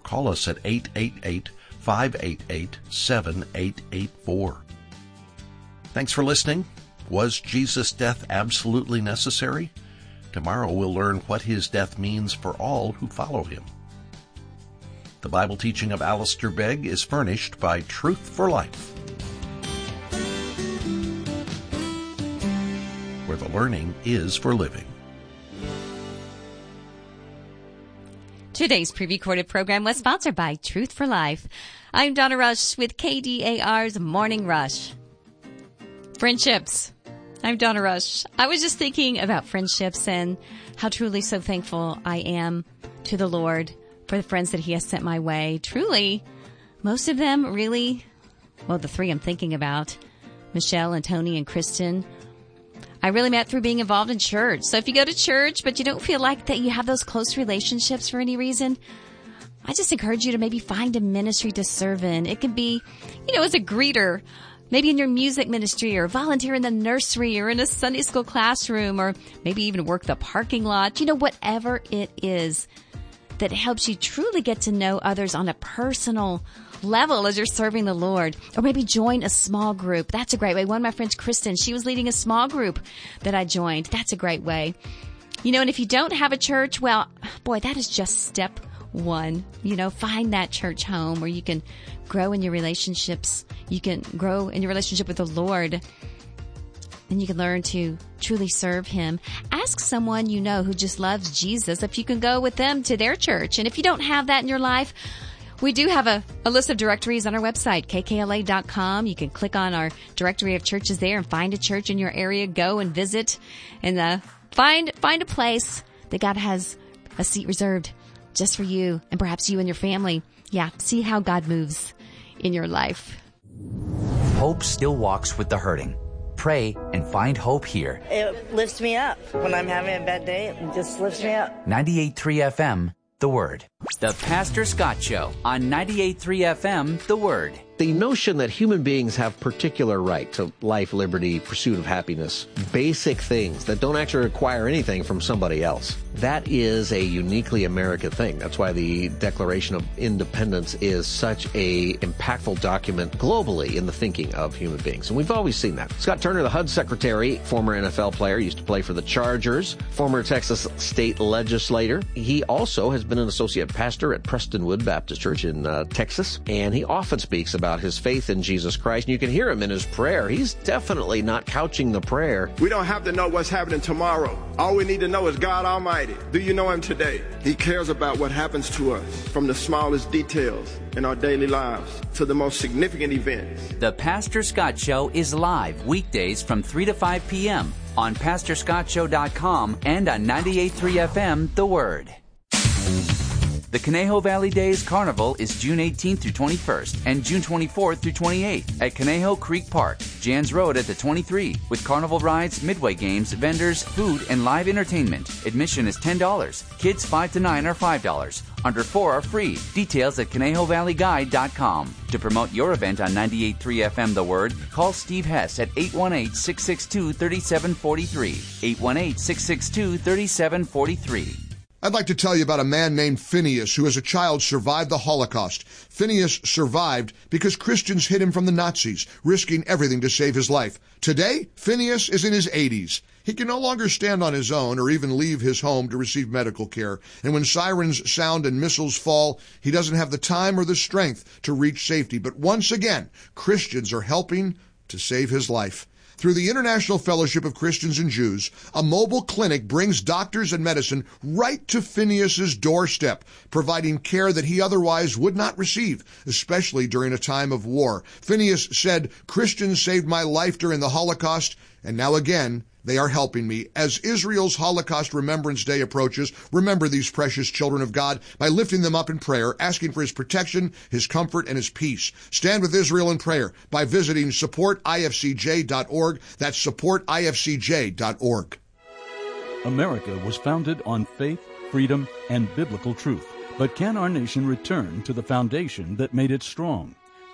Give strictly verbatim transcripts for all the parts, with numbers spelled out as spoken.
call us at eight eight eight, five eight eight, seven eight eight four. Thanks for listening. Was Jesus' death absolutely necessary? Tomorrow we'll learn what his death means for all who follow him. The Bible teaching of Alistair Begg is furnished by Truth for Life, where the learning is for living. Today's pre-recorded program was sponsored by Truth for Life. I'm Donna Rush with K D A R's Morning Rush. Friendships. I'm Donna Rush. I was just thinking about friendships and how truly so thankful I am to the Lord for the friends that he has sent my way. Truly, most of them really, well, the three I'm thinking about, Michelle and Tony and Kristen, I really met through being involved in church. So if you go to church, but you don't feel like that you have those close relationships for any reason, I just encourage you to maybe find a ministry to serve in. It can be, you know, as a greeter, maybe in your music ministry, or volunteer in the nursery or in a Sunday school classroom, or maybe even work the parking lot. You know, whatever it is that helps you truly get to know others on a personal level as you're serving the Lord. Or maybe join a small group. That's a great way. One of my friends, Kristen, she was leading a small group that I joined. That's a great way. You know, and if you don't have a church, well, boy, that is just step one. You know, find that church home where you can grow in your relationships. You can grow in your relationship with the Lord, and you can learn to truly serve him. Ask someone you know who just loves Jesus if you can go with them to their church. And if you don't have that in your life, we do have a, a list of directories on our website, K K L A dot com. You can click on our directory of churches there and find a church in your area. Go and visit and uh, find find a place that God has a seat reserved just for you and perhaps you and your family. Yeah, see how God moves in your life. Hope still walks with the hurting. Pray and find hope here. It lifts me up. When I'm having a bad day, it just lifts me up. ninety-eight point three F M, The Word. The Pastor Scott Show on ninety-eight point three F M, The Word. The notion that human beings have particular right to life, liberty, pursuit of happiness, basic things that don't actually require anything from somebody else, that is a uniquely American thing. That's why the Declaration of Independence is such a impactful document globally in the thinking of human beings. And we've always seen that. Scott Turner, the H U D Secretary, former N F L player, used to play for the Chargers, former Texas state legislator. He also has been an associate pastor at Prestonwood Baptist Church in uh, Texas, and he often speaks about his faith in Jesus Christ. And you can hear him in his prayer. He's definitely not couching the prayer. We don't have to know what's happening tomorrow. All we need to know is God Almighty. Do you know him today? He cares about what happens to us, from the smallest details in our daily lives to the most significant events. The Pastor Scott Show is live weekdays from three to five p.m. on pastor scott show dot com and on ninety-eight point three F M, The Word. The Conejo Valley Days Carnival is June eighteenth through twenty-first and June twenty-fourth through twenty-eighth at Conejo Creek Park, Jans Road at the twenty-three, with carnival rides, midway games, vendors, food, and live entertainment. Admission is ten dollars. Kids five to nine are five dollars. Under four are free. Details at conejo valley guide dot com. To promote your event on ninety-eight point three F M The Word, call Steve Hess at eight one eight, six six two, three seven four three. eight one eight, six six two, three seven four three. I'd like to tell you about a man named Phineas who as a child survived the Holocaust. Phineas survived because Christians hid him from the Nazis, risking everything to save his life. Today, Phineas is in his eighties. He can no longer stand on his own or even leave his home to receive medical care. And when sirens sound and missiles fall, he doesn't have the time or the strength to reach safety. But once again, Christians are helping to save his life. Through the International Fellowship of Christians and Jews, a mobile clinic brings doctors and medicine right to Phineas's doorstep, providing care that he otherwise would not receive, especially during a time of war. Phineas said, "Christians saved my life during the Holocaust, and now again, they are helping me." As Israel's Holocaust Remembrance Day approaches, remember these precious children of God by lifting them up in prayer, asking for his protection, his comfort, and his peace. Stand with Israel in prayer by visiting support I F C J dot org. That's support I F C J dot org. America was founded on faith, freedom, and biblical truth. But can our nation return to the foundation that made it strong?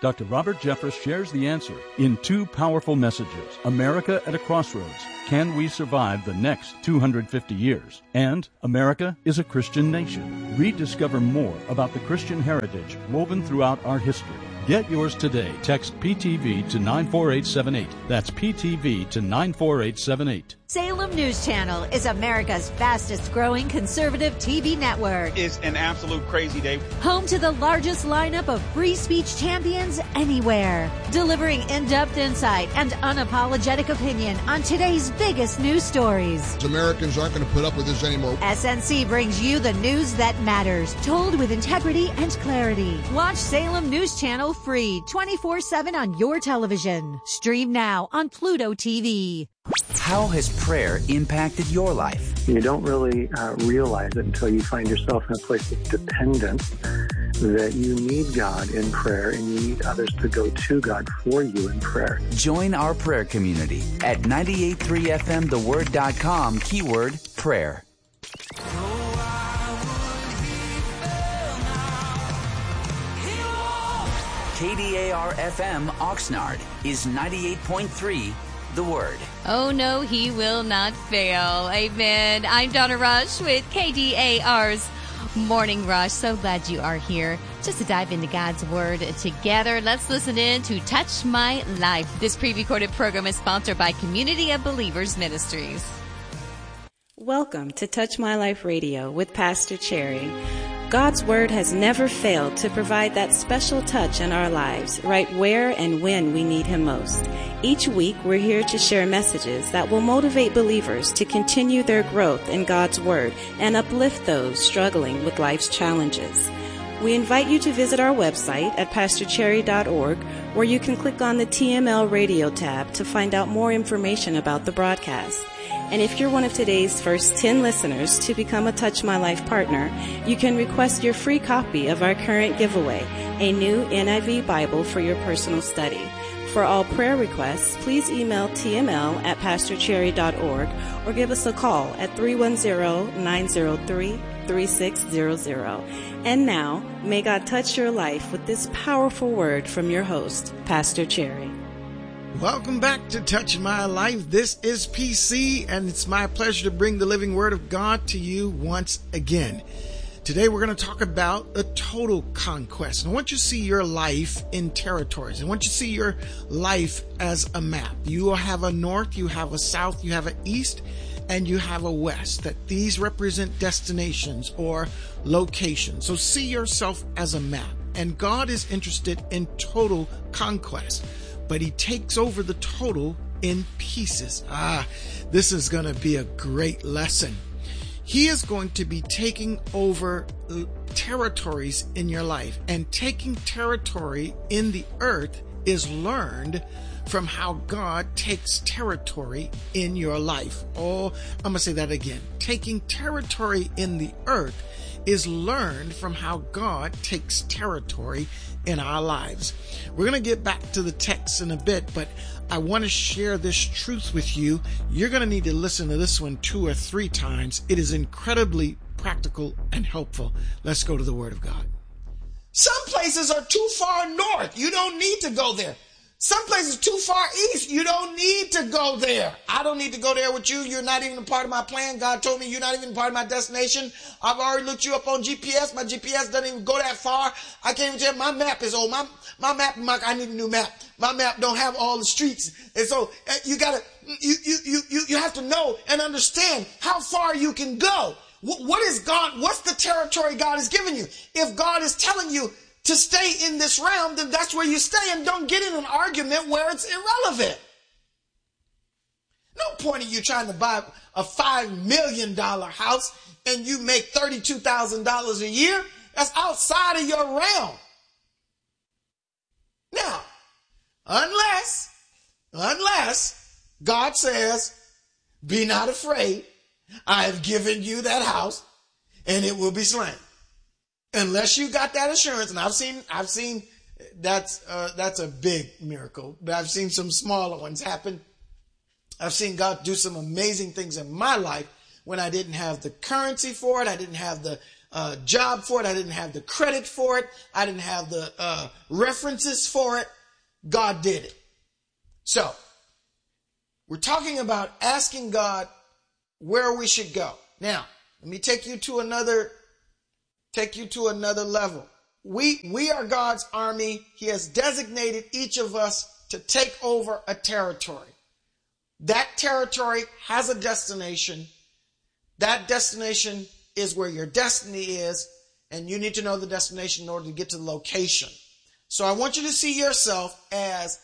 Doctor Robert Jeffress shares the answer in two powerful messages, America at a Crossroads, Can We Survive the Next two hundred fifty Years? And America is a Christian Nation. Rediscover more about the Christian heritage woven throughout our history. Get yours today. Text P T V to nine four eight seven eight. That's P T V to nine four eight seven eight. Salem News Channel is America's fastest growing conservative T V network. It's an absolute crazy day. Home to the largest lineup of free speech champions anywhere. Delivering in-depth insight and unapologetic opinion on today's biggest news stories. Americans aren't going to put up with this anymore. S N C brings you the news that matters, told with integrity and clarity. Watch Salem News Channel free twenty-four seven on your television. Stream now on Pluto T V. How has prayer impacted your life? You don't really uh, realize it until you find yourself in a place of dependence, that you need God in prayer and you need others to go to God for you in prayer. Join our prayer community at ninety-eight point three F M the word dot com, keyword prayer. K D A R F M Oxnard is ninety-eight point three The Word. Oh, no, he will not fail. Amen. I'm Donna Rush with K D A R's Morning Rush. So glad you are here just to dive into God's Word together. Let's listen in to Touch My Life. This pre-recorded program is sponsored by Community of Believers Ministries. Welcome to Touch My Life Radio with Pastor Cherry. God's Word has never failed to provide that special touch in our lives, right where and when we need Him most. Each week, we're here to share messages that will motivate believers to continue their growth in God's Word and uplift those struggling with life's challenges. We invite you to visit our website at pastor cherry dot org, where you can click on the T M L Radio tab to find out more information about the broadcast. And if you're one of today's first ten listeners to become a Touch My Life partner, you can request your free copy of our current giveaway, a new N I V Bible for your personal study. For all prayer requests, please email T M L at pastor cherry dot org or give us a call at three one zero, nine zero three, three six zero zero. And now, may God touch your life with this powerful word from your host, Pastor Cherry. Welcome back to Touch My Life. This is P C, and it's my pleasure to bring the living Word of God to you once again. Today we're going to talk about a total conquest. And I want you to see your life in territories. I want you to see your life as a map. You will have a north, you have a south, you have an east, and you have a west. That these represent destinations or locations. So see yourself as a map. And God is interested in total conquest, but He takes over the total in pieces. Ah, this is going to be a great lesson. He is going to be taking over territories in your life, and taking territory in the earth is learned from how God takes territory in your life. Oh, I'm going to say that again. Taking territory in the earth is learned from how God takes territory in our lives. We're going to get back to the text in a bit, but I want to share this truth with you. You're going to need to listen to this one two or three times. It is incredibly practical and helpful. Let's go to the Word of God. Some places are too far north. You don't need to go there. Some places too far east. You don't need to go there. I don't need to go there with you. You're not even a part of my plan. God told me you're not even a part of my destination. I've already looked you up on G P S. My G P S doesn't even go that far. I can't even tell you. My map is old. My, my map, my, I need a new map. My map don't have all the streets. And so uh, you gotta, you, you, you, you, you have to know and understand how far you can go. W- what is God, what's the territory God has given you? If God is telling you to stay in this realm, then that's where you stay, and don't get in an argument where it's irrelevant. No point in you trying to buy a five million dollars house and you make thirty-two thousand dollars a year. That's outside of your realm. Now, unless, unless God says, be not afraid, I have given you that house and it will be slain. Unless you got that assurance, and I've seen, I've seen that's, uh, that's a big miracle, but I've seen some smaller ones happen. I've seen God do some amazing things in my life when I didn't have the currency for it. I didn't have the, uh, job for it. I didn't have the credit for it. I didn't have the uh, references for it. God did it. So we're talking about asking God where we should go. Now, let me take you to another, take you to another level. We, we are God's army. He has designated each of us to take over a territory. That territory has a destination. That destination is where your destiny is, and you need to know the destination in order to get to the location. So I want you to see yourself as,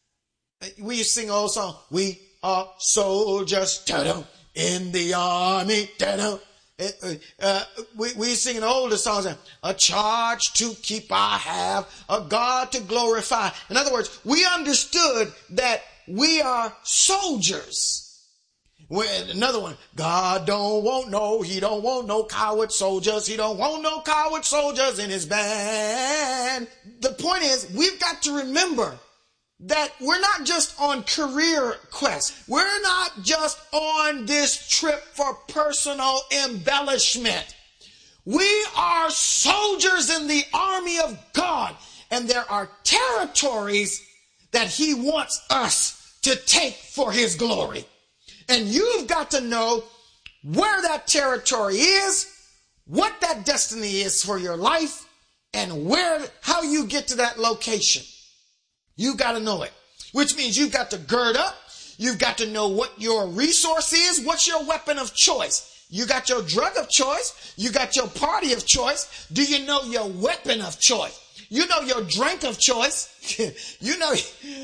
we used to sing an old song, we are soldiers, ta-da, in the army, ta-da. Uh, we, we sing an older song, a charge to keep I have, a God to glorify. In other words, we understood that we are soldiers. When, another one, God don't want no, he don't want no coward soldiers. He don't want no coward soldiers in his band. The point is, we've got to remember that we're not just on career quest. We're not just on this trip for personal embellishment. We are soldiers in the army of God, and there are territories that he wants us to take for his glory. And you've got to know where that territory is, what that destiny is for your life, and where, how you get to that location. You got to know it, which means you've got to gird up. You've got to know what your resource is. What's your weapon of choice? You got your drug of choice. You got your party of choice. Do you know your weapon of choice? You know your drink of choice. You know, uh,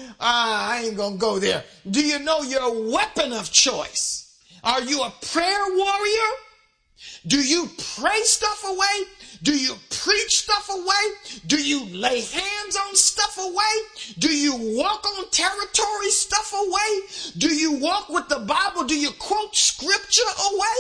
I ain't going to go there. Do you know your weapon of choice? Are you a prayer warrior? Do you pray stuff away? Do you preach stuff away? Do you lay hands on stuff away? Do you walk on territory stuff away? Do you walk with the Bible? Do you quote scripture away?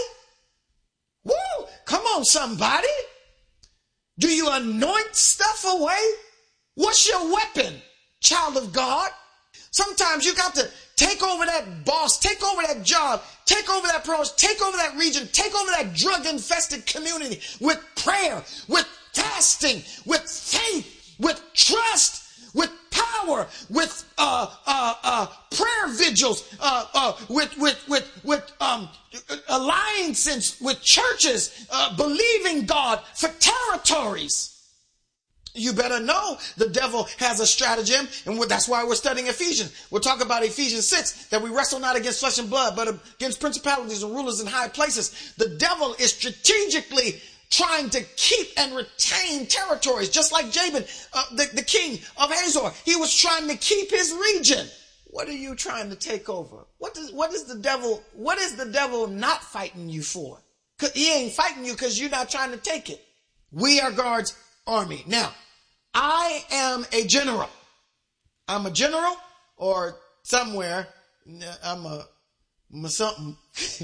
Woo! Come on, somebody. Do you anoint stuff away? What's your weapon, child of God? Sometimes you got to take over that boss, take over that job, take over that promotion, take over that region, take over that drug-infested community with prayer, with fasting, with faith, with trust, with power, with uh, uh, uh, prayer vigils, uh, uh, with with with with um, alliances with churches, uh, believing God for territories. You better know the devil has a stratagem, and that's why we're studying Ephesians. We'll talk about Ephesians six, that we wrestle not against flesh and blood, but against principalities and rulers in high places. The devil is strategically trying to keep and retain territories, just like Jabin, uh, the, the king of Hazor. He was trying to keep his region. What are you trying to take over? What does, what is the devil, what is the devil not fighting you for? 'Cause he ain't fighting you because you're not trying to take it. We are God's army. Now, I am a general. I'm a general, or somewhere, I'm a, I'm a something.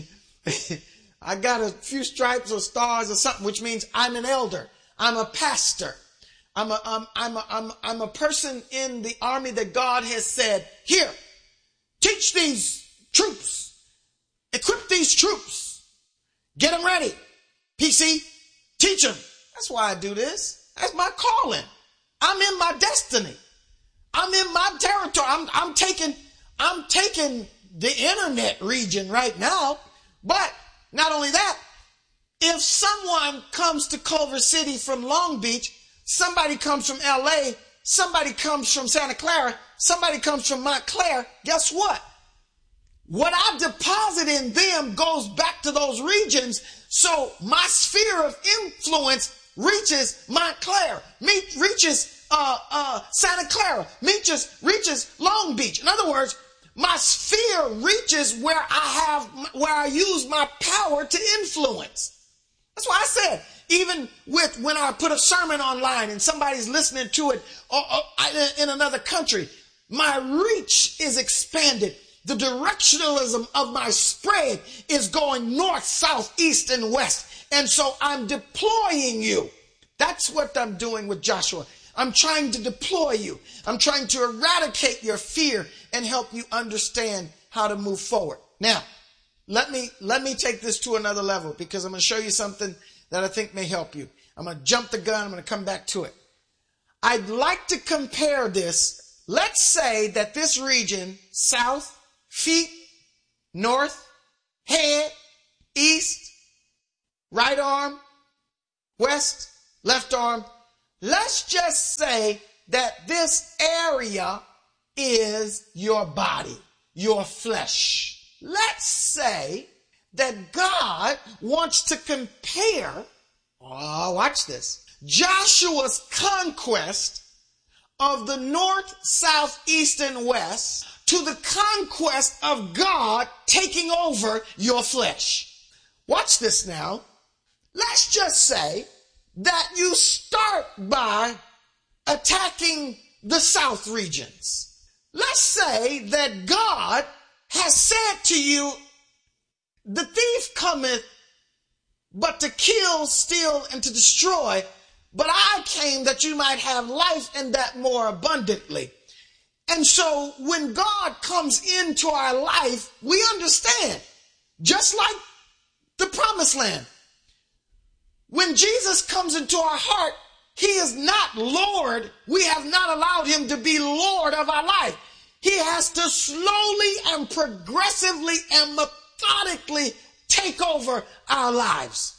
I got a few stripes or stars or something, which means I'm an elder. I'm a pastor. I'm a, I'm, I'm a, I'm, I'm a person in the army that God has said, here, teach these troops, equip these troops, get them ready. P C, teach them. That's why I do this. That's my calling. I'm in my destiny. I'm in my territory. I'm, I'm taking, I'm taking the internet region right now. But not only that, if someone comes to Culver City from Long Beach, somebody comes from L A, somebody comes from Santa Clara, somebody comes from Montclair, guess what? What I deposit in them goes back to those regions. So my sphere of influence reaches Montclair, reaches uh, uh, Santa Clara, reaches, reaches Long Beach. In other words, my sphere reaches where I have, where I use my power to influence. That's why I said, even with when I put a sermon online and somebody's listening to it or, or, in another country, my reach is expanded. The directionalism of my spread is going north, south, east, and west. And so I'm deploying you. That's what I'm doing with Joshua. I'm trying to deploy you. I'm trying to eradicate your fear and help you understand how to move forward. Now, let me, let me take this to another level, because I'm going to show you something that I think may help you. I'm going to jump the gun. I'm going to come back to it. I'd like to compare this. Let's say that this region, south, feet, north, head, east, right arm, west, left arm. Let's just say that this area is your body, your flesh. Let's say that God wants to compare, oh, watch this, Joshua's conquest of the north, south, east, and west to the conquest of God taking over your flesh. Watch this now. Let's just say that you start by attacking the south regions. Let's say that God has said to you, the thief cometh but to kill, steal, and to destroy, but I came that you might have life and that more abundantly. And so when God comes into our life, we understand, just like the promised land. When Jesus comes into our heart, he is not Lord. We have not allowed him to be Lord of our life. He has to slowly and progressively and methodically take over our lives.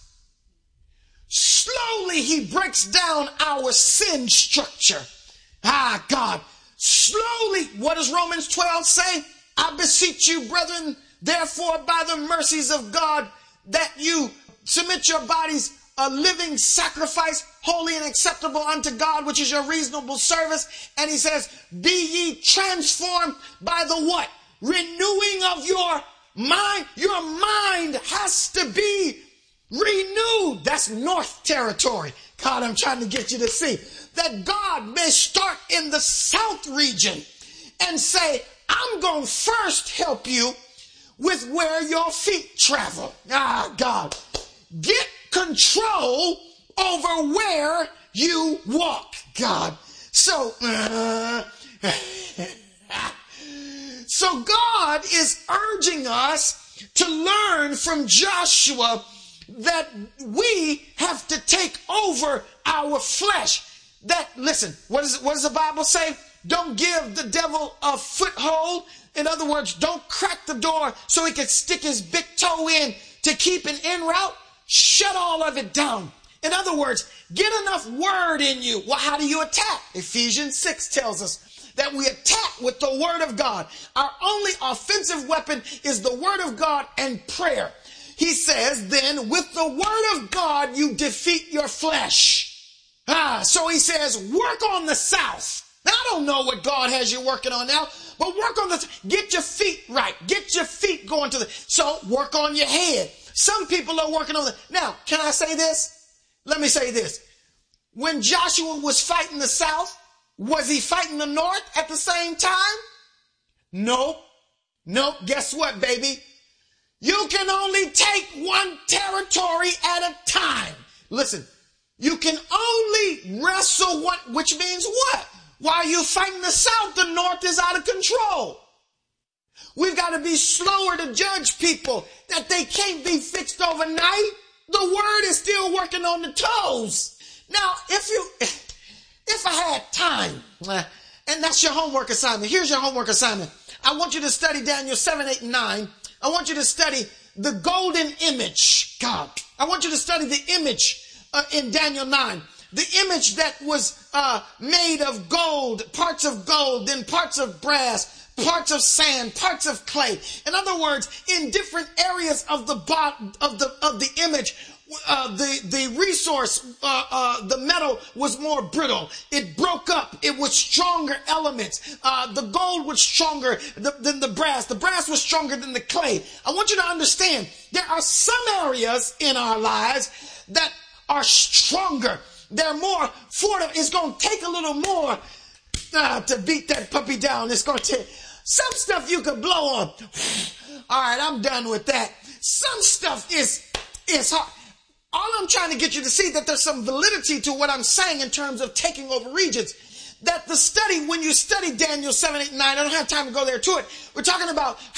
Slowly he breaks down our sin structure. Ah, God. Slowly, what does Romans twelve say? I beseech you, brethren, therefore by the mercies of God, that you submit your bodies a living sacrifice, holy and acceptable unto God, which is your reasonable service. And he says, be ye transformed by the what? Renewing of your mind. Your mind has to be renewed. That's north territory. God, I'm trying to get you to see that God may start in the south region and say, I'm going to first help you with where your feet travel. Ah, God, get control over where you walk, God. So, uh, so God is urging us to learn from Joshua that we have to take over our flesh. That, listen, what, is, what does the Bible say? Don't give the devil a foothold. In other words, don't crack the door so he can stick his big toe in to keep an en route. Shut all of it down. In other words, get enough word in you. Well, how do you attack? Ephesians six tells us that we attack with the word of God. Our only offensive weapon is the word of God and prayer. He says, then with the word of God, you defeat your flesh. Ah, so he says, work on the south. Now, I don't know what God has you working on now, but work on the, get your feet right. Get your feet going to the, so work on your head. Some people are working on the, now, can I say this? Let me say this. When Joshua was fighting the south, was he fighting the north at the same time? Nope. Nope. Guess what, baby? You can only take one territory at a time. Listen, you can only wrestle one, which means what? While you're fighting the south, the north is out of control. We've got to be slower to judge people that they can't be fixed overnight. The word is still working on the toes. Now, if you, if I had time, and that's your homework assignment. Here's your homework assignment. I want you to study Daniel seven, eight, and nine. I want you to study the golden image. God, I want you to study the image uh, in Daniel nine. The image that was uh, made of gold, parts of gold, then parts of brass, parts of sand, parts of clay. In other words, in different areas of the bot- of the of the image, uh, the the resource, uh, uh, the metal was more brittle. It broke up. It was stronger elements. Uh, the gold was stronger th- than the brass. The brass was stronger than the clay. I want you to understand there are some areas in our lives that are stronger. They're more fortified. It's going to take a little more uh, to beat that puppy down. It's going to take some stuff you could blow on. All right, I'm done with that. Some stuff is, is hard. All I'm trying to get you to see that there's some validity to what I'm saying in terms of taking over regions. That the study, when you study Daniel seven, eight, nine, I don't have time to go there to it. We're talking about how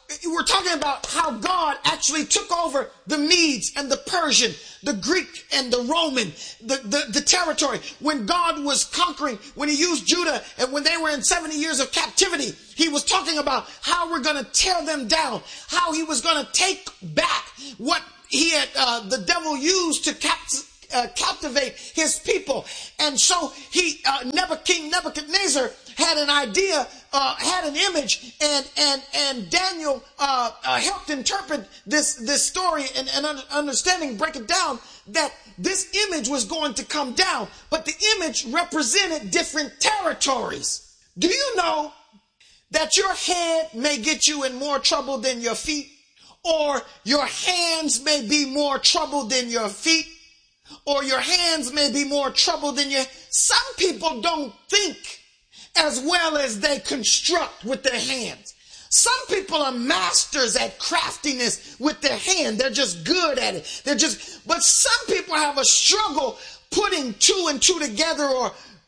we're talking about how God actually took over the Medes and the Persian, the Greek and the Roman, the, the, the territory. When God was conquering, when he used Judah, and when they were in seventy years of captivity, he was talking about how we're going to tear them down, how he was going to take back what he had, uh, the devil used to cap- uh, captivate his people. And so he, uh, Nebuchadnezzar, King Nebuchadnezzar had an idea, uh, had an image, and and and Daniel uh, uh, helped interpret this this story and, and understanding, break it down, that this image was going to come down, but the image represented different territories. Do you know that your head may get you in more trouble than your feet, or your hands may be more trouble than your feet, or your hands may be more trouble than your... Some people don't think as well as they construct with their hands. Some people are masters at craftiness with their hand. They're just good at it. They're just, but some people have a struggle putting two and two together or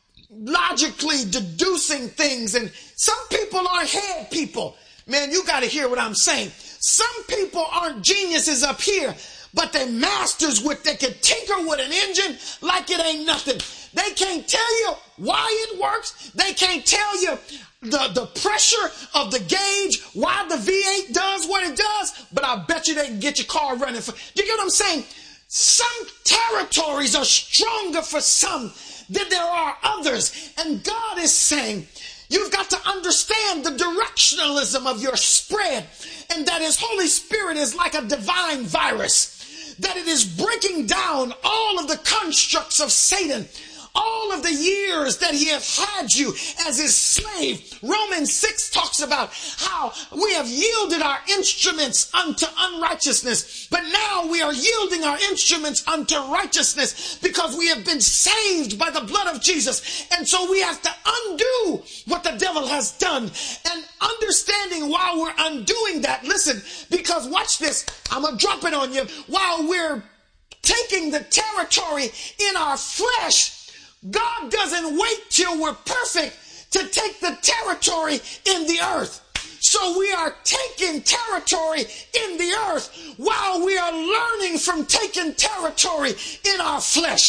logically deducing things. And some people aren't head people. Man, you got to hear what I'm saying. Some people aren't geniuses up here, but they're masters with, they can tinker with an engine like it ain't nothing. They can't tell you why it works. They can't tell you the, the pressure of the gauge, why the V eight does what it does, but I bet you they can get your car running. For, you get what I'm saying? Some territories are stronger for some than there are others. And God is saying, you've got to understand the directionalism of your spread, and that his Holy Spirit is like a divine virus, that it is breaking down all of the constructs of Satan, all of the years that he has had you as his slave. Romans six talks about how we have yielded our instruments unto unrighteousness, but now we are yielding our instruments unto righteousness because we have been saved by the blood of Jesus. And so we have to undo what the devil has done. And understanding while we're undoing that, listen, because watch this, I'm going to drop it on you, while we're taking the territory in our flesh, God doesn't wait till we're perfect to take the territory in the earth. So we are taking territory in the earth while we are learning from taking territory in our flesh.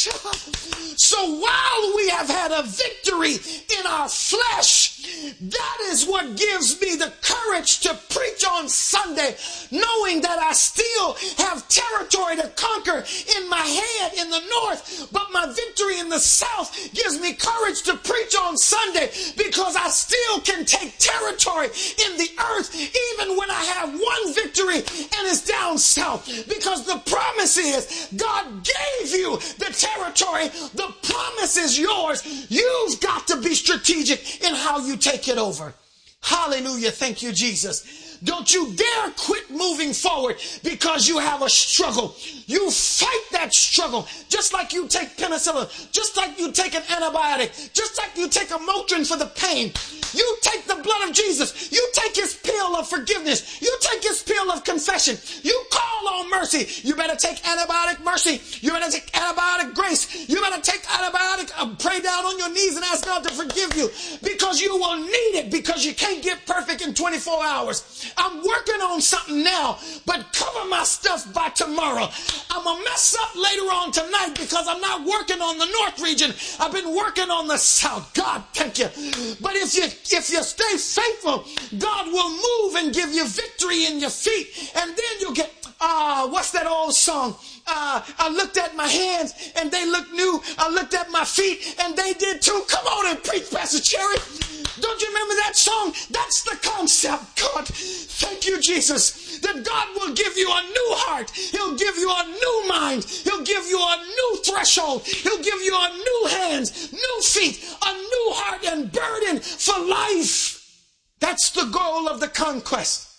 So while we have had a victory in our flesh, that is what gives me the courage to preach on Sunday, knowing that I still have territory to conquer in my head in the north, but my victory in the south gives me courage to preach on Sunday because I still can take territory in the earth even when I have one victory and it's down south, because the promise is God gave you the territory. The promise is yours. You've got to be strategic in how you take it over. Hallelujah. Thank you, Jesus. Don't you dare quit moving forward because you have a struggle. You fight that struggle just like you take penicillin, just like you take an antibiotic, just like you take a Motrin for the pain. You take the blood of Jesus. You take his pill of forgiveness. You take his pill of confession. You call on mercy. You better take antibiotic mercy. You better take antibiotic grace. You better take antibiotic, uh, pray down on your knees and ask God to forgive you, because you will need it, because you can't get perfect in twenty-four hours. I'm working on something now, but cover my stuff by tomorrow. I'm going to mess up later on tonight because I'm not working on the north region. I've been working on the south. God, thank you. But if you if you stay faithful, God will move and give you victory in your feet. And then you'll get, ah, uh, what's that old song? Uh, I looked at my hands and they looked new. I looked at my feet and they did too. Come on and preach, Pastor Cherry. Don't you remember that song? That's the concept. God, thank you, Jesus, that God will give you a new heart. He'll give you a new mind. He'll give you a new threshold. He'll give you a new hands, new feet, a new heart and burden for life. That's the goal of the conquest.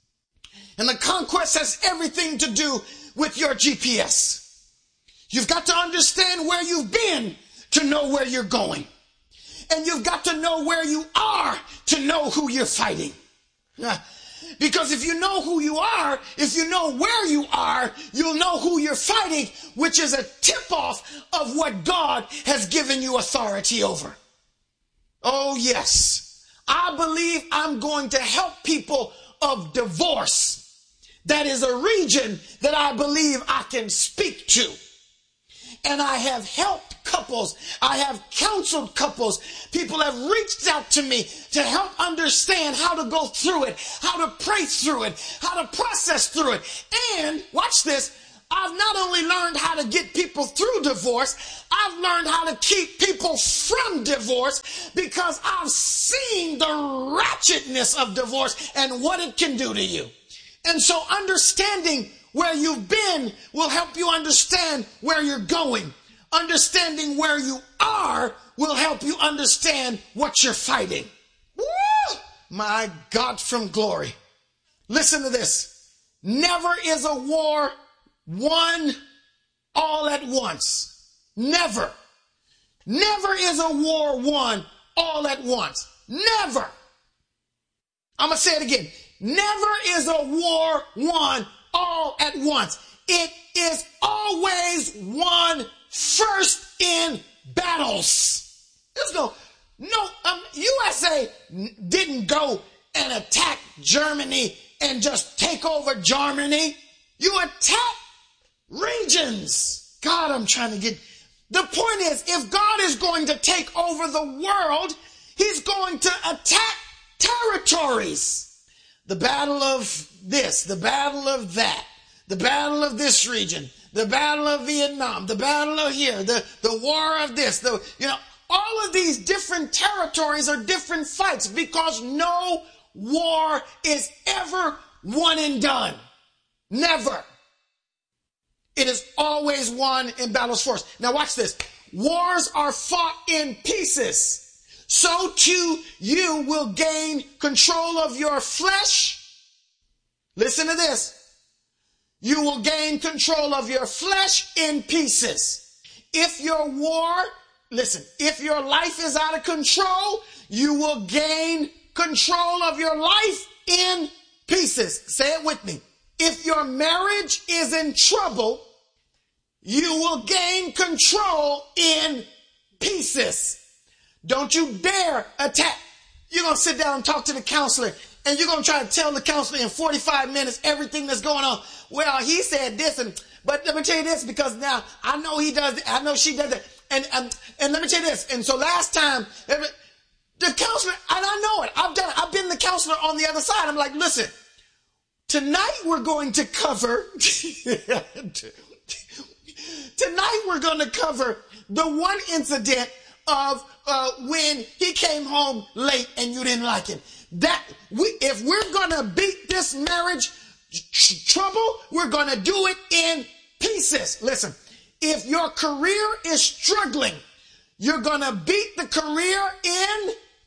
And the conquest has everything to do with your G P S. You've got to understand where you've been to know where you're going. And you've got to know where you are to know who you're fighting. Because if you know who you are, if you know where you are, you'll know who you're fighting, which is a tip-off of what God has given you authority over. Oh, yes. I believe I'm going to help people of divorce. That is a region that I believe I can speak to. And I have helped couples. I have counseled couples. People have reached out to me to help understand how to go through it, how to pray through it, how to process through it. And watch this. I've not only learned how to get people through divorce, I've learned how to keep people from divorce because I've seen the ratchetness of divorce and what it can do to you. And so understanding where you've been will help you understand where you're going. Understanding where you are will help you understand what you're fighting. Woo! My God from glory. Listen to this. Never is a war won all at once. Never. Never is a war won all at once. Never. I'm going to say it again. Never is a war won all at once. It is always won first in battles. There's no, no, um, U S A didn't go and attack Germany and just take over Germany. You attack regions. God, I'm trying to get, the point is, if God is going to take over the world, he's going to attack territories. The battle of this, the battle of that, the battle of this region, the battle of Vietnam, the battle of here, the, the war of this, the, you know, all of these different territories are different fights because no war is ever one and done. Never. It is always won in battles first. Now watch this. Wars are fought in pieces. So too you will gain control of your flesh. Listen to this. You will gain control of your flesh in pieces. If your war, listen, if your life is out of control, you will gain control of your life in pieces. Say it with me. If your marriage is in trouble, you will gain control in pieces. Don't you dare attack. You're going to sit down and talk to the counselor, and you're going to try to tell the counselor in forty-five minutes everything that's going on. Well, he said this, and but let me tell you this, because now I know he does it, I know she does it. And, um, and let me tell you this. And so last time, every, the counselor, and I know it, I've done it. I've been the counselor on the other side. I'm like, listen, tonight we're going to cover, tonight we're going to cover the one incident of uh, when he came home late and you didn't like him. That we, if we're gonna beat this marriage tr- trouble, we're gonna do it in pieces. Listen, if your career is struggling, you're gonna beat the career in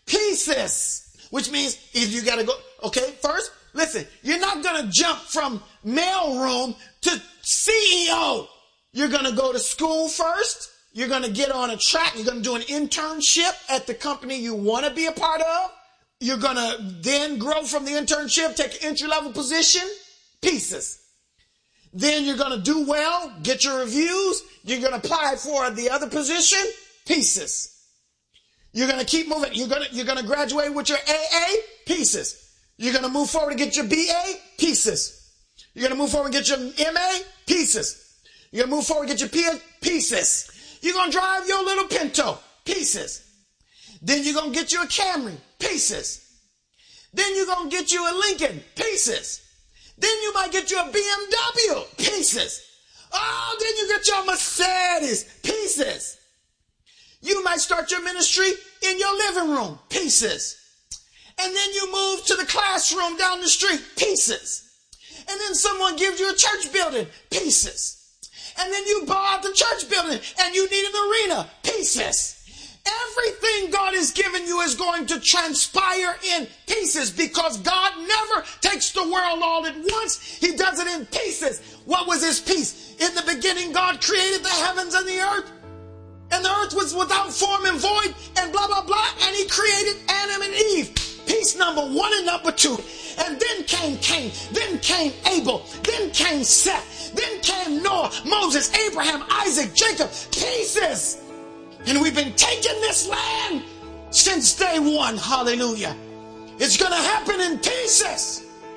pieces. Which means if you gotta go, okay, first, listen, you're not gonna jump from mailroom to C E O. You're gonna go to school first. You're going to get on a track. You're going to do an internship at the company you want to be a part of. You're going to then grow from the internship, take an entry-level position, pieces. Then you're going to do well, get your reviews. You're going to apply for the other position, pieces. You're going to keep moving. You're going to, you're going to graduate with your A A, pieces. You're going to move forward and get your B A, pieces. You're going to move forward and get your M A, pieces. You're going to move forward and get your P H D, pieces. You're going to drive your little Pinto, pieces. Then you're going to get you a Camry, pieces. Then you're going to get you a Lincoln, pieces. Then you might get you a B M W, pieces. Oh, then you get your Mercedes, pieces. You might start your ministry in your living room, pieces. And then you move to the classroom down the street, pieces. And then someone gives you a church building, pieces. And then you buy the church building and you need an arena, pieces. Everything God has given you is going to transpire in pieces because God never takes the world all at once. He does it in pieces. What was his piece? In the beginning, God created the heavens and the earth. And the earth was without form and void and blah, blah, blah. And he created Adam and Eve. Piece number one and number two. And then came Cain. Then came Abel. Then came Seth. Then came Noah, Moses, Abraham, Isaac, Jacob. Pieces. And we've been taking this land since day one. Hallelujah. It's going to happen in pieces.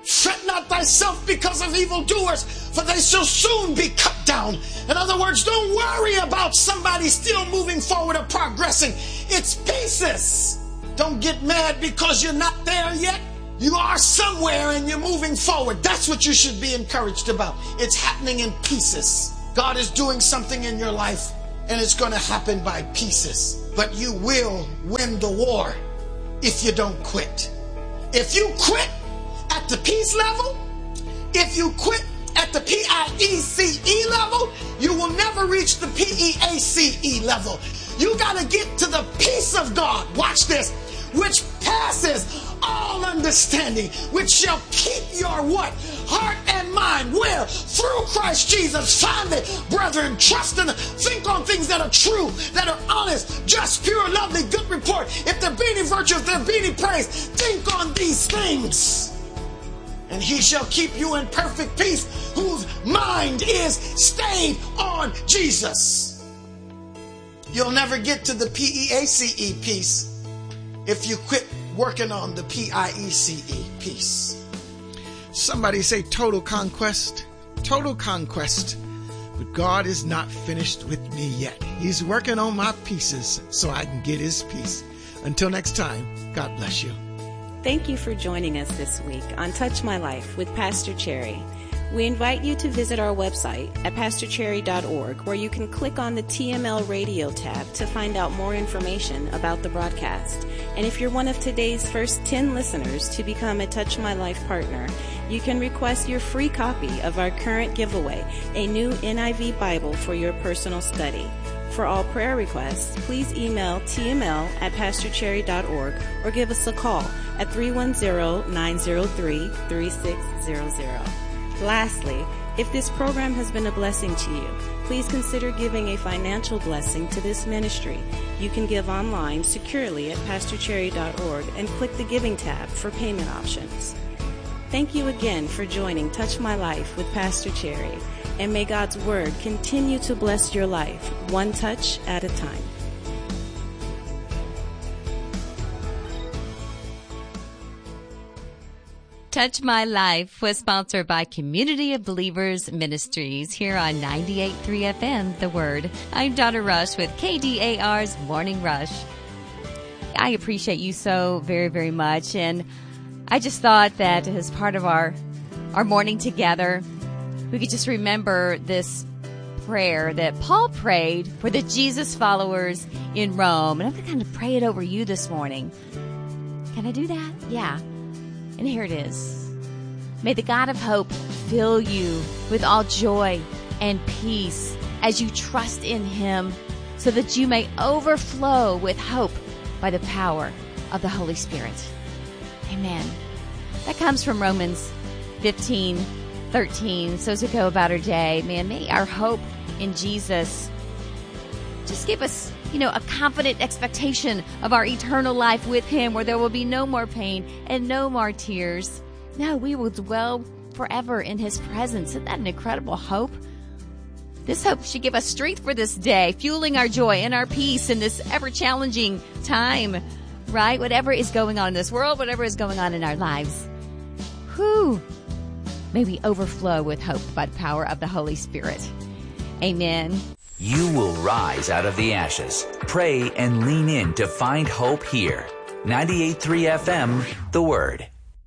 Fret not thyself because of evildoers, for they shall soon be cut down. In other words, don't worry about somebody still moving forward or progressing. It's pieces. Don't get mad because you're not there yet. You are somewhere and you're moving forward. That's what you should be encouraged about. It's happening in pieces. God is doing something in your life, and it's going to happen by pieces. But you will win the war if you don't quit. If you quit at the peace level, if you quit at the P I E C E level, you will never reach the P E A C E level. You got to get to the peace of God. Watch this. Which passes all understanding, which shall keep your what? Heart and mind. Where? Through Christ Jesus. Finally, brethren, trust and think on things that are true, that are honest, just, pure, lovely, good report. If there be any virtue, if there be any praise, think on these things. And he shall keep you in perfect peace, whose mind is stayed on Jesus. You'll never get to the P E A C E peace if you quit working on the P I E C E piece. Somebody say total conquest. Total conquest. But God is not finished with me yet. He's working on my pieces so I can get his peace. Until next time, God bless you. Thank you for joining us this week on Touch My Life with Pastor Cherry. We invite you to visit our website at pastor cherry dot org, where you can click on the T M L Radio tab to find out more information about the broadcast. And if you're one of today's first ten listeners to become a Touch My Life partner, you can request your free copy of our current giveaway, a new N I V Bible for your personal study. For all prayer requests, please email T M L at pastor cherry dot org or give us a call at three one zero, nine zero three, three six zero zero. Lastly, if this program has been a blessing to you, please consider giving a financial blessing to this ministry. You can give online securely at pastor cherry dot org and click the Giving tab for payment options. Thank you again for joining Touch My Life with Pastor Cherry, and may God's Word continue to bless your life, one touch at a time. Touch My Life was sponsored by Community of Believers Ministries here on ninety-eight point three F M, The Word. I'm Donna Rush with K D A R's Morning Rush. I appreciate you so very, very much, and I just thought that as part of our, our morning together, we could just remember this prayer that Paul prayed for the Jesus followers in Rome. And I'm going to kind of pray it over you this morning. Can I do that? Yeah. And here it is. May the God of hope fill you with all joy and peace as you trust in him, so that you may overflow with hope by the power of the Holy Spirit. Amen. That comes from Romans fifteen thirteen. So as we go about our day, man, may our hope in Jesus just give us, you know, a confident expectation of our eternal life with him, where there will be no more pain and no more tears. No, we will dwell forever in his presence. Isn't that an incredible hope? This hope should give us strength for this day, fueling our joy and our peace in this ever-challenging time, right? Whatever is going on in this world, whatever is going on in our lives. Whew. May we overflow with hope by the power of the Holy Spirit. Amen. You will rise out of the ashes. Pray and lean in to find hope here. ninety-eight point three F M, The Word.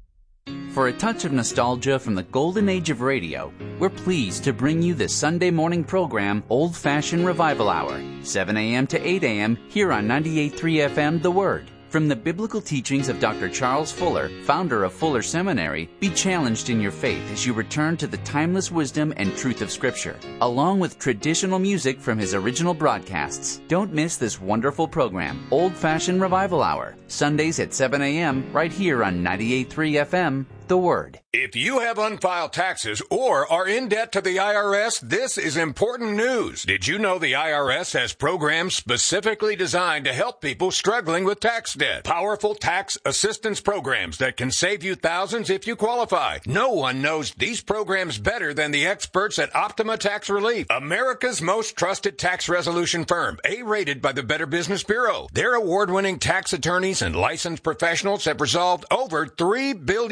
For a touch of nostalgia from the golden age of radio, we're pleased to bring you the Sunday morning program, Old Fashioned Revival Hour, seven a.m. to eight a.m. here on ninety-eight point three F M, The Word. From the biblical teachings of Doctor Charles Fuller, founder of Fuller Seminary, be challenged in your faith as you return to the timeless wisdom and truth of Scripture, along with traditional music from his original broadcasts. Don't miss this wonderful program, Old Fashioned Revival Hour, Sundays at seven a.m. right here on ninety-eight point three F M, The Word. If you have unfiled taxes or are in debt to the I R S, this is important news. Did you know the I R S has programs specifically designed to help people struggling with tax debt? Powerful tax assistance programs that can save you thousands if you qualify. No one knows these programs better than the experts at Optima Tax Relief, America's most trusted tax resolution firm, A-rated by the Better Business Bureau. Their award-winning tax attorneys and licensed professionals have resolved over three billion dollars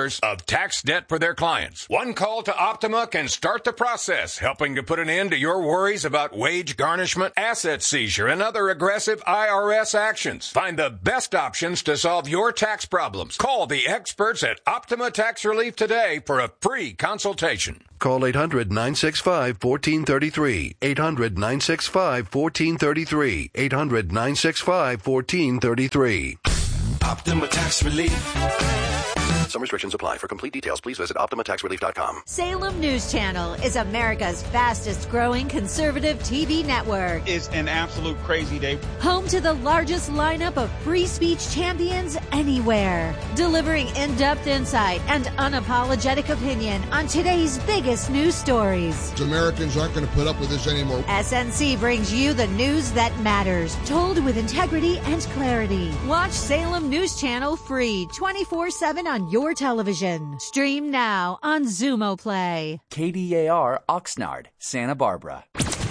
dollars of tax debt for their clients. One call to Optima can start the process, helping to put an end to your worries about wage garnishment, asset seizure, and other aggressive I R S actions. Find the best options to solve your tax problems. Call the experts at Optima Tax Relief today for a free consultation. Call eight hundred, nine six five, one four three three. eight hundred, nine six five, one four three three. eight hundred, nine six five, one four three three. Optima Tax Relief. Some restrictions apply. For complete details, please visit Optima Tax Relief dot com. Salem News Channel is America's fastest growing conservative T V network. It's an absolute crazy day. Home to the largest lineup of free speech champions anywhere. Delivering in-depth insight and unapologetic opinion on today's biggest news stories. Americans aren't going to put up with this anymore. S N C brings you the news that matters, told with integrity and clarity. Watch Salem News Channel free twenty-four seven on your television. Stream now on Zumo Play. K D A R Oxnard, Santa Barbara.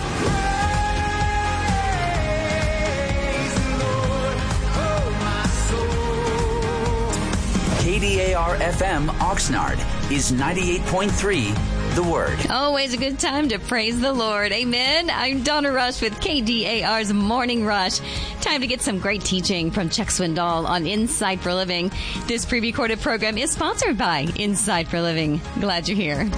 K D A R F M Oxnard is ninety-eight point three. The Word. Always a good time to praise the Lord. Amen. I'm Donna Rush with K D A R's Morning Rush. Time to get some great teaching from Chuck Swindoll on Insight for Living. This pre-recorded program is sponsored by Insight for Living. Glad you're here.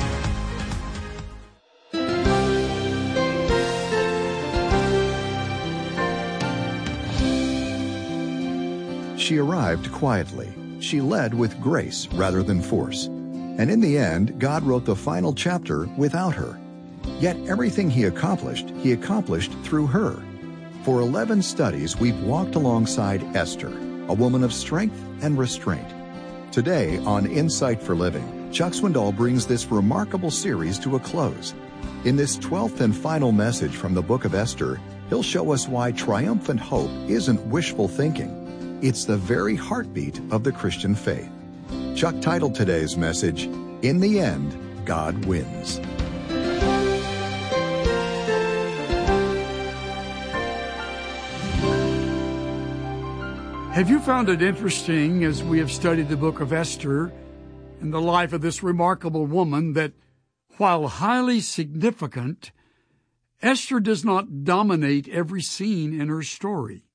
She arrived quietly. She led with grace rather than force. And in the end, God wrote the final chapter without her. Yet everything he accomplished, he accomplished through her. For eleven studies, we've walked alongside Esther, a woman of strength and restraint. Today on Insight for Living, Chuck Swindoll brings this remarkable series to a close. In this twelfth and final message from the book of Esther, he'll show us why triumphant hope isn't wishful thinking. It's the very heartbeat of the Christian faith. Chuck titled today's message, In the End, God Wins. Have you found it interesting, as we have studied the book of Esther and the life of this remarkable woman, that while highly significant, Esther does not dominate every scene in her story?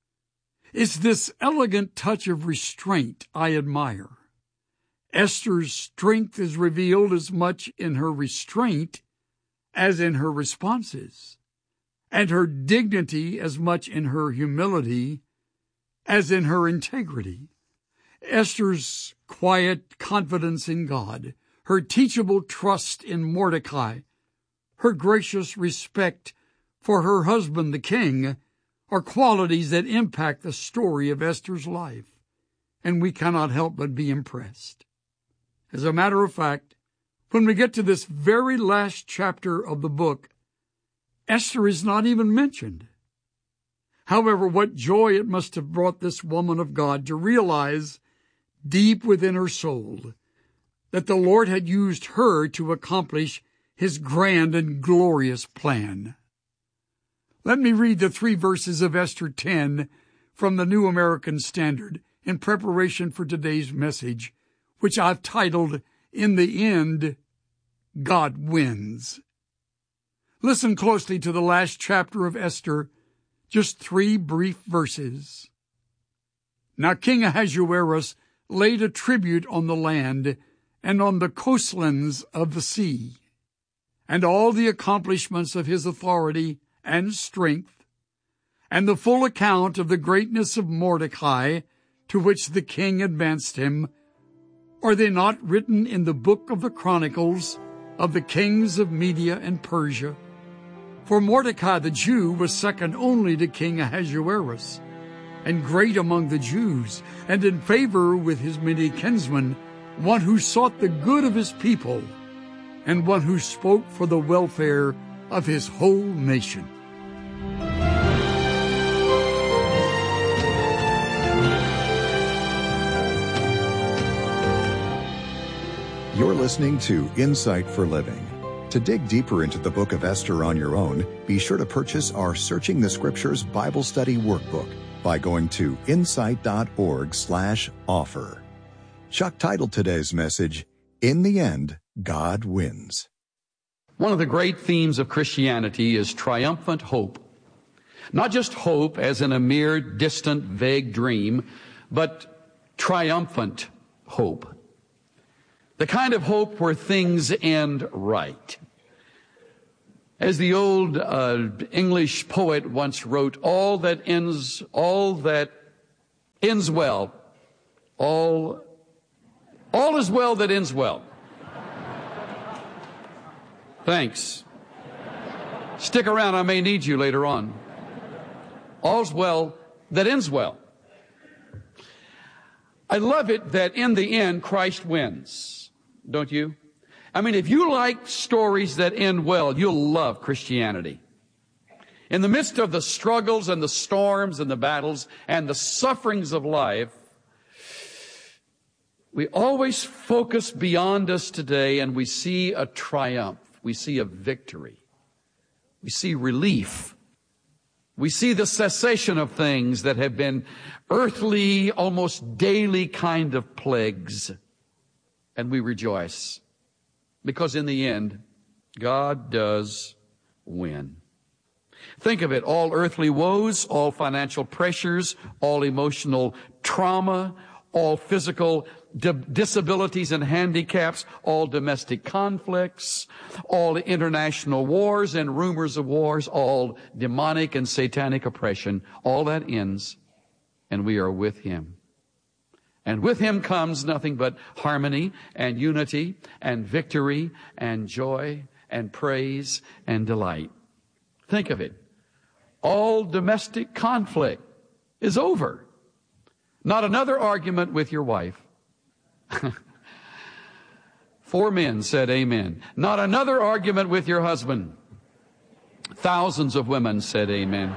It's this elegant touch of restraint I admire. Esther's strength is revealed as much in her restraint as in her responses, and her dignity as much in her humility as in her integrity. Esther's quiet confidence in God, her teachable trust in Mordecai, her gracious respect for her husband the king, are qualities that impact the story of Esther's life, and we cannot help but be impressed. As a matter of fact, when we get to this very last chapter of the book, Esther is not even mentioned. However, what joy it must have brought this woman of God to realize deep within her soul that the Lord had used her to accomplish his grand and glorious plan. Let me read the three verses of Esther ten from the New American Standard in preparation for today's message, which I've titled, In the End, God Wins. Listen closely to the last chapter of Esther, just three brief verses. Now King Ahasuerus laid a tribute on the land and on the coastlands of the sea, and all the accomplishments of his authority and strength, and the full account of the greatness of Mordecai, to which the king advanced him, are they not written in the book of the Chronicles of the kings of Media and Persia? For Mordecai the Jew was second only to King Ahasuerus, and great among the Jews, and in favor with his many kinsmen, one who sought the good of his people, and one who spoke for the welfare of his whole nation. You're listening to Insight for Living. To dig deeper into the book of Esther on your own, be sure to purchase our Searching the Scriptures Bible Study Workbook by going to insight dot org slash offer. Chuck titled today's message, In the End, God Wins. One of the great themes of Christianity is triumphant hope. Not just hope as in a mere distant, vague dream, but triumphant hope. The kind of hope where things end right. As the old uh, English poet once wrote, all that ends, all that ends well, all, all is well that ends well. Thanks. Stick around, I may need you later on. All's well that ends well. I love it that in the end, Christ wins. Don't you? I mean, if you like stories that end well, you'll love Christianity. In the midst of the struggles and the storms and the battles and the sufferings of life, we always focus beyond us today and we see a triumph. We see a victory. We see relief. We see the cessation of things that have been earthly, almost daily kind of plagues. And we rejoice. Because in the end, God does win. Think of it, all earthly woes, all financial pressures, all emotional trauma, all physical di- disabilities and handicaps, all domestic conflicts, all international wars and rumors of wars, all demonic and satanic oppression, all that ends, and we are with Him. And with Him comes nothing but harmony and unity and victory and joy and praise and delight. Think of it. All domestic conflict is over. Not another argument with your wife. Four men said amen. Not another argument with your husband. Thousands of women said amen.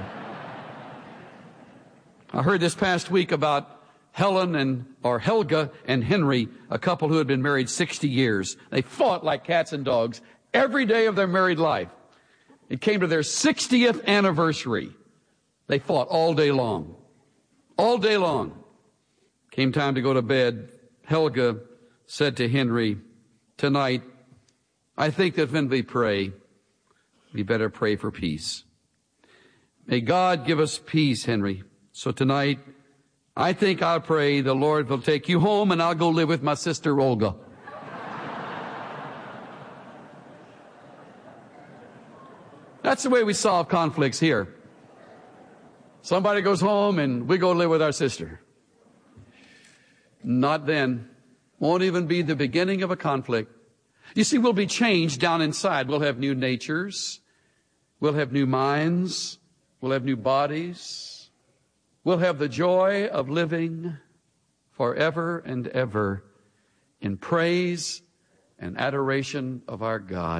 I heard this past week about Helen and, or Helga and Henry, a couple who had been married sixty years. They fought like cats and dogs every day of their married life. It came to their sixtieth anniversary. They fought all day long. All day long. Came time to go to bed. Helga said to Henry, tonight, I think that when we pray, we better pray for peace. May God give us peace, Henry. So tonight, I think I'll pray the Lord will take you home and I'll go live with my sister Olga. That's the way we solve conflicts here. Somebody goes home and we go live with our sister. Not then. Won't even be the beginning of a conflict. You see, we'll be changed down inside. We'll have new natures. We'll have new minds. We'll have new bodies. We'll have the joy of living forever and ever in praise and adoration of our God.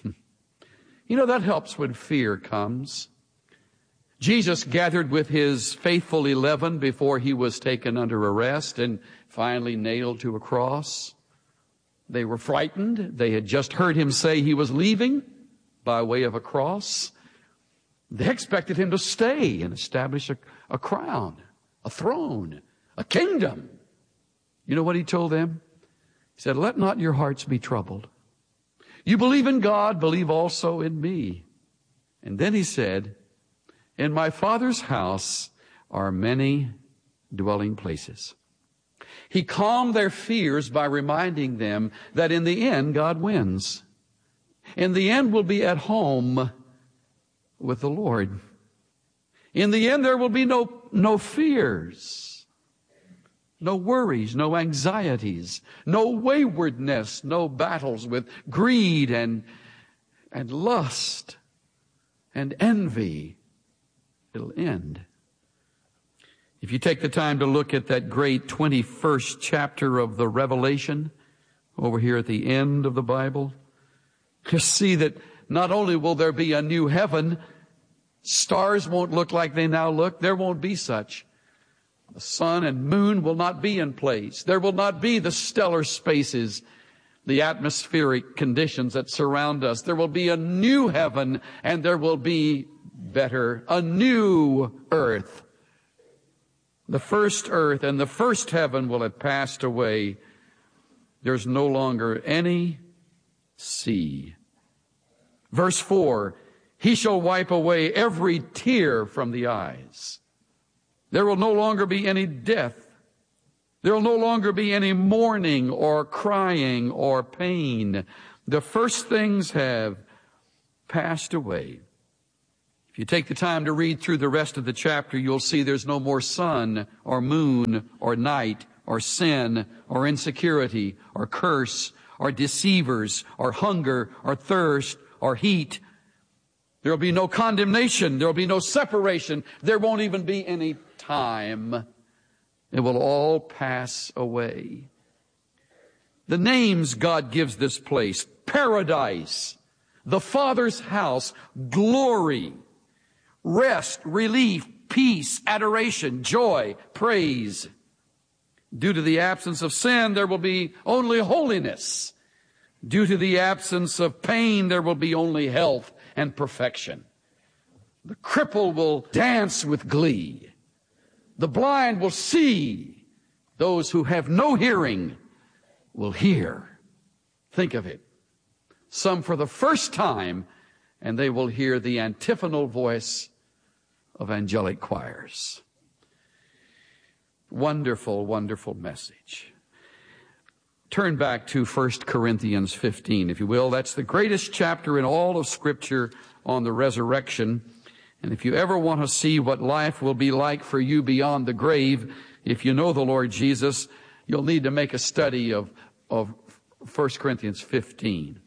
You know, that helps when fear comes. Jesus gathered with his faithful eleven before he was taken under arrest and finally nailed to a cross. They were frightened. They had just heard him say he was leaving by way of a cross. They expected him to stay and establish a, a crown, a throne, a kingdom. You know what he told them? He said, let not your hearts be troubled. You believe in God, believe also in me. And then he said, in my Father's house are many dwelling places. He calmed their fears by reminding them that in the end, God wins. In the end, we'll be at home with the Lord. In the end, there will be no, no fears, no worries, no anxieties, no waywardness, no battles with greed and, and lust and envy. It'll end. If you take the time to look at that great twenty-first chapter of the Revelation over here at the end of the Bible, you see that not only will there be a new heaven, stars won't look like they now look. There won't be such. The sun and moon will not be in place. There will not be the stellar spaces, the atmospheric conditions that surround us. There will be a new heaven and there will be better, a new earth. The first earth and the first heaven will have passed away. There's no longer any sea. Verse four, he shall wipe away every tear from the eyes. There will no longer be any death. There will no longer be any mourning or crying or pain. The first things have passed away. If you take the time to read through the rest of the chapter, you'll see there's no more sun or moon or night or sin or insecurity or curse or deceivers or hunger or thirst or heat. There will be no condemnation. There will be no separation. There won't even be any time. It will all pass away. The names God gives this place: paradise, the Father's house, glory, rest, relief, peace, adoration, joy, praise. Due to the absence of sin, there will be only holiness. Due to the absence of pain, there will be only health and perfection. The cripple will dance with glee. The blind will see. Those who have no hearing will hear. Think of it. Some for the first time, and they will hear the antiphonal voice of angelic choirs. Wonderful, wonderful message. Turn back to First Corinthians fifteen, if you will. That's the greatest chapter in all of Scripture on the resurrection. And if you ever want to see what life will be like for you beyond the grave, if you know the Lord Jesus, you'll need to make a study of, of First Corinthians fifteen.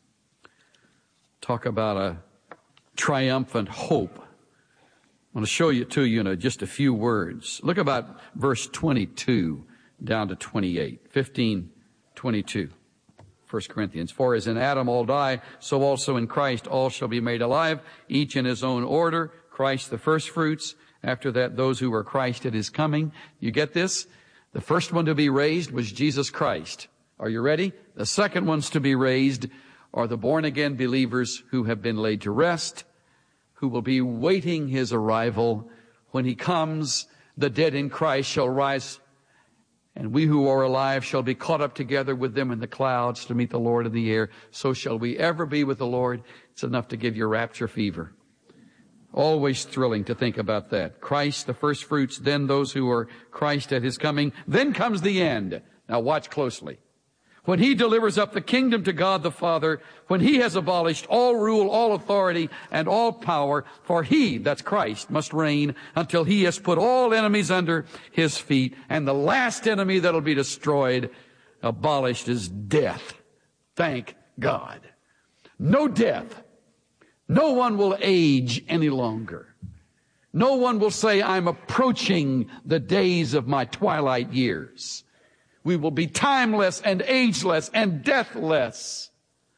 Talk about a triumphant hope. I want to show you to you in a, just a few words. Look about verse twenty-two down to twenty-eight. fifteen, twenty-two. First Corinthians. For as in Adam all die, so also in Christ all shall be made alive, each in his own order. Christ the first fruits. After that, those who are Christ at his coming. You get this? The first one to be raised was Jesus Christ. Are you ready? The second ones to be raised are the born-again believers who have been laid to rest, who will be waiting his arrival. When he comes, the dead in Christ shall rise, and we who are alive shall be caught up together with them in the clouds to meet the Lord in the air. So shall we ever be with the Lord. It's enough to give you rapture fever. Always thrilling to think about that. Christ, the first fruits, then those who are Christ at his coming. Then comes the end. Now watch closely. When he delivers up the kingdom to God the Father, when he has abolished all rule, all authority, and all power, for he, that's Christ, must reign until he has put all enemies under his feet. And the last enemy that'll be destroyed, abolished, is death. Thank God. No death. No one will age any longer. No one will say, I'm approaching the days of my twilight years. We will be timeless and ageless and deathless.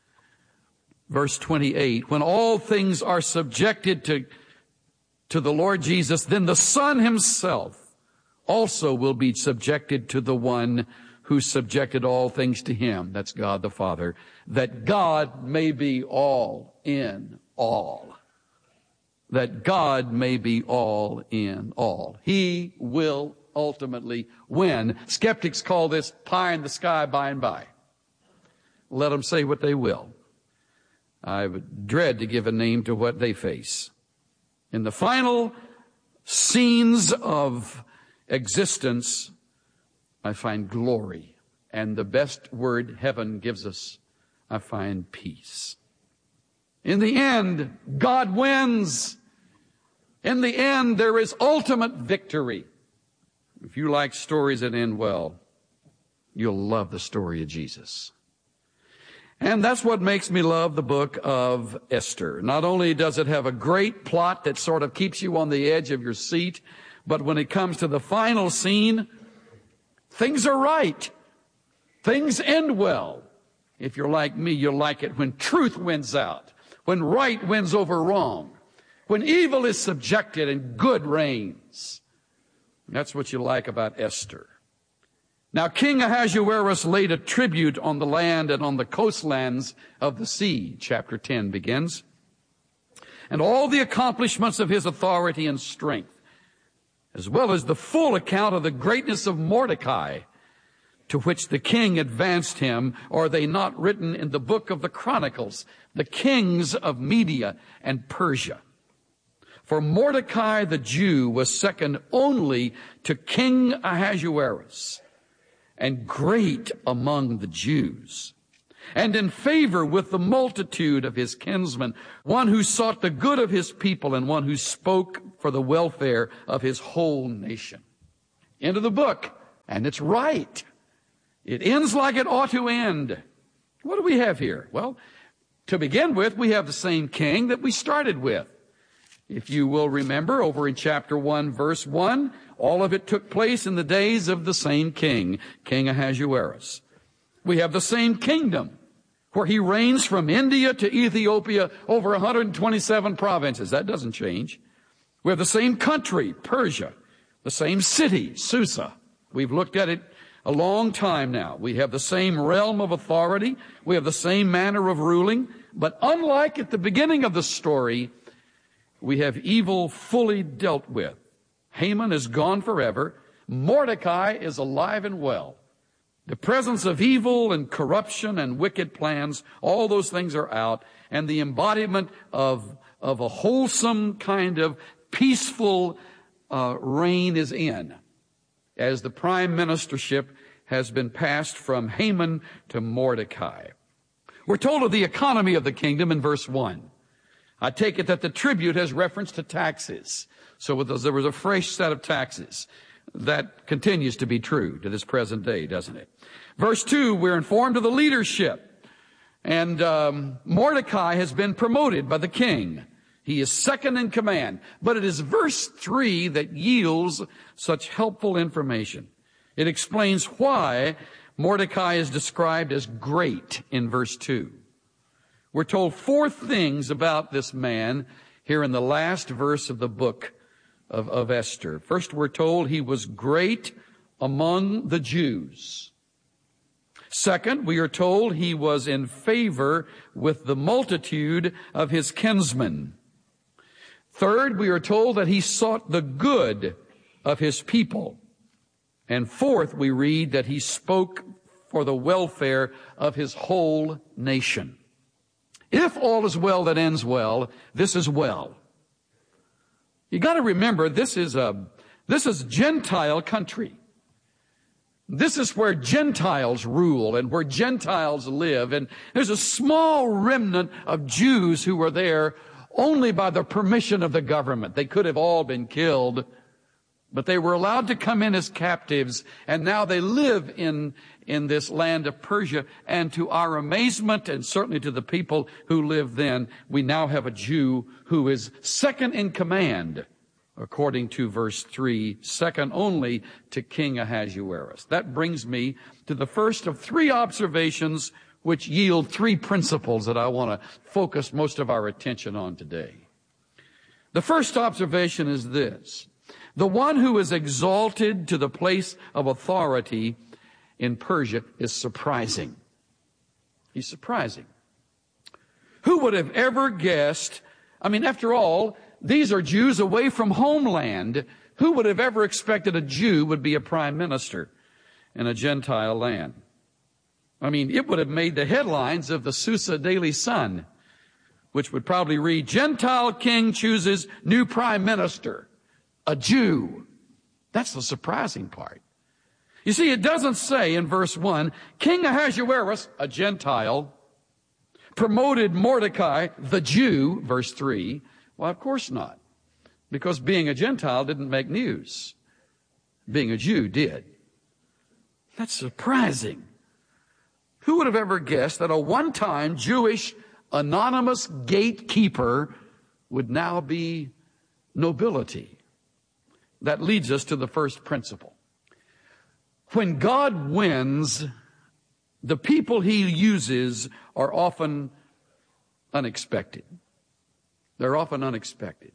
Verse twenty-eight, when all things are subjected to, to the Lord Jesus, then the Son himself also will be subjected to the one who subjected all things to him. That's God the Father, that God may be all in all. That God may be all in all. He will ultimately win. Skeptics call this pie in the sky by and by. Let them say what they will. I would dread to give a name to what they face. In the final scenes of existence, I find glory. And the best word heaven gives us, I find peace. In the end, God wins. In the end, there is ultimate victory. If you like stories that end well, you'll love the story of Jesus. And that's what makes me love the book of Esther. Not only does it have a great plot that sort of keeps you on the edge of your seat, but when it comes to the final scene, things are right. Things end well. If you're like me, you'll like it when truth wins out, when right wins over wrong, when evil is subjected and good reigns. That's what you like about Esther. Now, King Ahasuerus laid a tribute on the land and on the coastlands of the sea, chapter ten begins, and all the accomplishments of his authority and strength, as well as the full account of the greatness of Mordecai, to which the king advanced him, are they not written in the book of the Chronicles, the kings of Media and Persia? For Mordecai the Jew was second only to King Ahasuerus, and great among the Jews, and in favor with the multitude of his kinsmen, one who sought the good of his people, and one who spoke for the welfare of his whole nation. End of the book, and it's right. It ends like it ought to end. What do we have here? Well, to begin with, we have the same king that we started with. If you will remember, over in chapter one, verse one, all of it took place in the days of the same king, King Ahasuerus. We have the same kingdom, where he reigns from India to Ethiopia over one hundred twenty-seven provinces. That doesn't change. We have the same country, Persia, the same city, Susa. We've looked at it a long time now. We have the same realm of authority. We have the same manner of ruling. But unlike at the beginning of the story, we have evil fully dealt with. Haman is gone forever. Mordecai is alive and well. The presence of evil and corruption and wicked plans, all those things are out. And the embodiment of, of a wholesome kind of peaceful uh, reign is in, as the prime ministership has been passed from Haman to Mordecai. We're told of the economy of the kingdom in verse one. I take it that the tribute has reference to taxes. So there was a fresh set of taxes. That continues to be true to this present day, doesn't it? Verse two, we're informed of the leadership. And um, Mordecai has been promoted by the king. He is second in command. But it is verse three that yields such helpful information. It explains why Mordecai is described as great in verse two. We're told four things about this man here in the last verse of the book of, of Esther. First, we're told he was great among the Jews. Second, we are told he was in favor with the multitude of his kinsmen. Third, we are told that he sought the good of his people. And fourth, we read that he spoke for the welfare of his whole nation. If all is well that ends well, this is well. You got to remember, this is a this is Gentile country. This is where Gentiles rule and where Gentiles live. And there's a small remnant of Jews who were there only by the permission of the government. They could have all been killed, but they were allowed to come in as captives, and now they live in, in this land of Persia. And to our amazement, and certainly to the people who lived then, we now have a Jew who is second in command, according to verse three, second only to King Ahasuerus. That brings me to the first of three observations which yield three principles that I want to focus most of our attention on today. The first observation is this. The one who is exalted to the place of authority in Persia is surprising. He's surprising. Who would have ever guessed? I mean, after all, these are Jews away from homeland. Who would have ever expected a Jew would be a prime minister in a Gentile land? I mean, it would have made the headlines of the Susa Daily Sun, which would probably read, Gentile king chooses new prime minister. A Jew. That's the surprising part. You see, it doesn't say in verse one, King Ahasuerus, a Gentile, promoted Mordecai, the Jew, verse three. Well, of course not. Because being a Gentile didn't make news. Being a Jew did. That's surprising. Who would have ever guessed that a one-time Jewish anonymous gatekeeper would now be nobility? That leads us to the first principle. When God wins, the people he uses are often unexpected. They're often unexpected.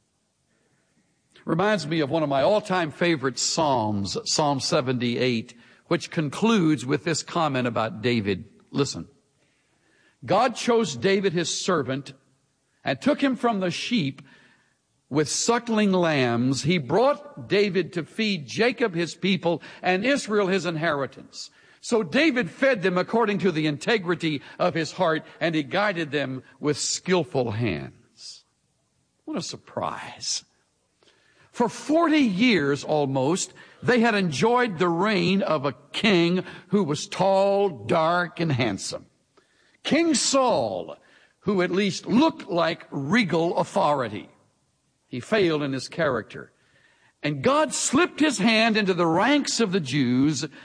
Reminds me of one of my all-time favorite Psalms, Psalm seventy-eight, which concludes with this comment about David. Listen. God chose David his servant and took him from the sheep with suckling lambs. He brought David to feed Jacob his people and Israel his inheritance. So David fed them according to the integrity of his heart, and he guided them with skillful hands. What a surprise. For forty years almost, they had enjoyed the reign of a king who was tall, dark, and handsome. King Saul, who at least looked like regal authority. He failed in his character. And God slipped his hand into the ranks of the Jews